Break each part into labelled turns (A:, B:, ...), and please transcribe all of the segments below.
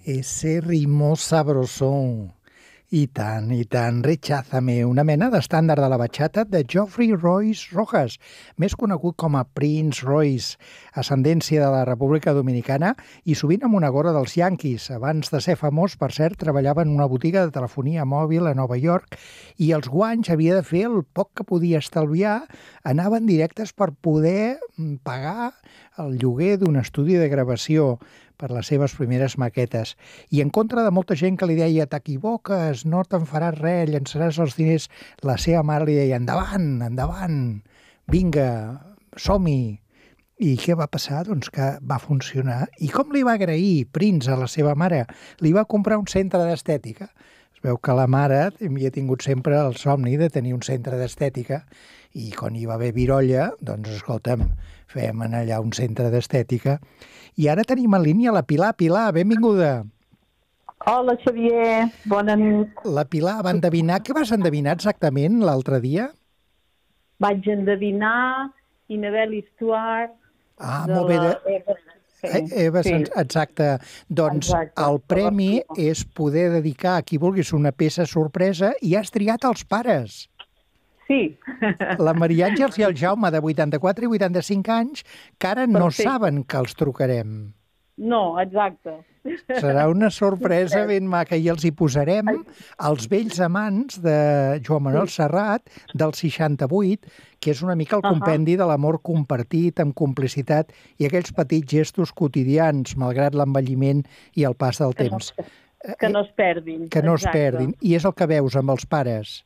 A: Ese ritmo sabrosón. I tant, Recházame, una mena d'estàndard de la bachata de Geoffrey Royce Rojas, més conegut com a Prince Royce, ascendència de la República Dominicana i sovint amb una gorra dels Yankees. Abans de ser famós, per cert, treballava en una botiga de telefonia mòbil a Nova York i els guanys havia de fer el poc que podia estalviar, anaven directes per poder pagar el lloguer d'un estudi de gravació per les seves primeres maquetes. I en contra de molta gent que li deia t'equivoques, no te'n faràs res, llançaràs els diners, la seva mare li deia endavant, vinga, som-hi. I què va passar? Doncs que va funcionar. I com li va agrair Prince a la seva mare? Li va comprar un centre d'estètica. Es veu que la mare havia tingut sempre el somni de tenir un centre d'estètica i quan hi va haver virolla, doncs escolta'm, fèiem allà un centre d'estètica. I ara tenim en línia la Pilar. Pilar, benvinguda.
B: Hola, Xavier, bona nit.
A: La Pilar va endevinar. Què vas endevinar exactament l'altre dia?
B: Vaig endevinar Inabel Stuart.
A: Molt bé. Eva, sí. Exacte. Doncs el premi és poder dedicar a qui vulguis una peça sorpresa i has triat els pares.
B: Sí.
A: La Maria Àngels i el Jaume, de 84 i 85 anys, que ara no saben que els trucarem.
B: No, exacte.
A: Serà una sorpresa ben maca i els hi posarem els vells amants de Joan Manuel Serrat del 68, que és una mica el compendi de l'amor compartit amb complicitat i aquells petits gestos quotidians, malgrat l'envelliment i el pas del temps.
B: Que no es perdin.
A: Que no es perdin. I és el que veus amb els pares.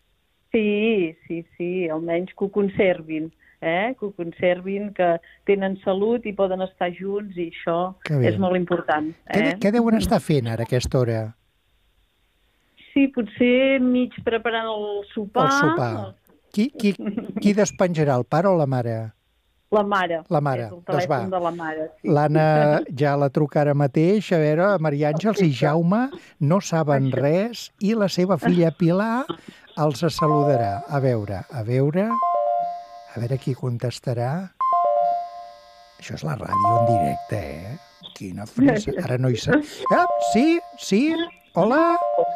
B: Sí, almenys que ho conservin. Que ho conservin, que tenen salut i poden estar junts i això és molt important.
A: Què deuen estar fent ara a aquesta hora?
B: Sí, potser mig preparant el sopar.
A: El sopar. Qui despenjarà, el pare o la mare?
B: La mare.
A: La mare.
B: És el telèfon de la mare. Sí.
A: L'Anna ja la truca ara mateix. A veure, Maria Àngels i Jaume no saben res i la seva filla Pilar els saludarà. A veure qui contestarà. Això és la ràdio en directe, Quina fressa. Ara no hi sap. Sí? Hola?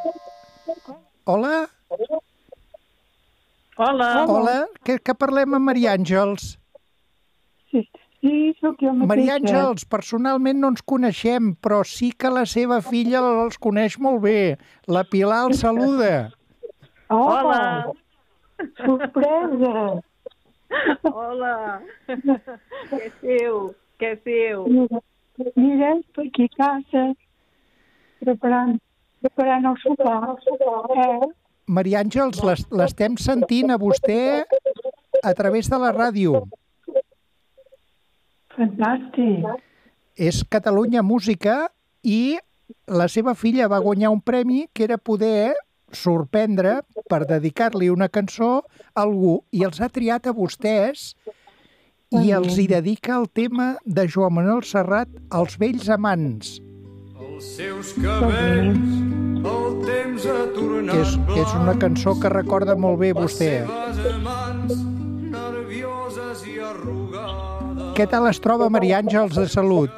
A: Hola? Que parlem amb Maria Àngels?
C: Sí, sóc jo mateixa.
A: Maria Àngels, personalment no ens coneixem, però sí que la seva filla els coneix molt bé. La Pilar els saluda.
C: Hola! Sorpresa!
B: Hola! Què feu?
C: Mira, per aquí a casa, preparant el sopar.
A: Maria Àngels, l'estem sentint a vostè a través de la ràdio.
C: Fantàstic!
A: És Catalunya Música i la seva filla va guanyar un premi que era poder sorprendre per dedicar-li una cançó a algú i els ha triat a vostès i els hi dedica el tema de Joan Manuel Serrat, Els vells amants.
D: Els seus cabells, el temps ha tornat
A: que és una cançó que recorda molt bé vostè.
D: Les seves mans, nervioses i arrugades.
A: Què tal es troba Maria Àngels de salut?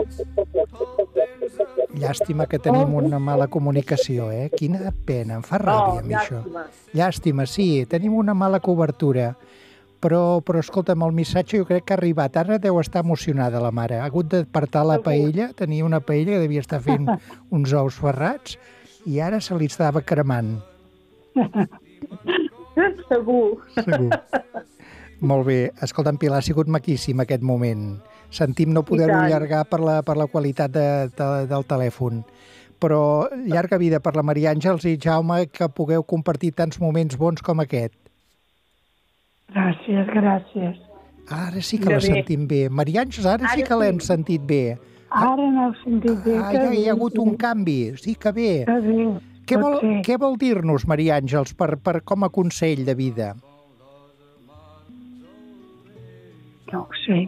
A: Llàstima que tenim una mala comunicació, Quina pena, em fa ràbia amb això. Llàstima, sí, tenim una mala cobertura. Però escolta'm, el missatge jo crec que ha arribat. Ara deu estar emocionada la mare. Ha hagut d'apartar la paella, tenia una paella que devia estar fent uns ous ferrats i ara se li estava cremant.
B: Segur.
A: Molt bé. Escolta'm, Pilar, ha sigut maquíssim aquest moment. Sentim no poder-ho allargar per la qualitat del telèfon. Però llarga vida per la Maria Àngels i Jaume, que pugueu compartir tants moments bons com aquest.
C: Gràcies.
A: Ara sí que la sentim bé. Maria Àngels, ara sí que l'hem sentit bé.
C: Ara n'heu sentit bé.
A: Hi ha hagut un canvi. Sí que bé. Què vol dir-nos, Maria Àngels, com a consell de vida?
C: No ho sé.